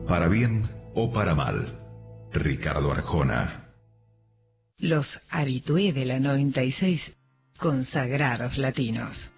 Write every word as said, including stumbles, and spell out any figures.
para bien o para mal. Ricardo Arjona. Los habitué de la noventa y seis, consagrados latinos.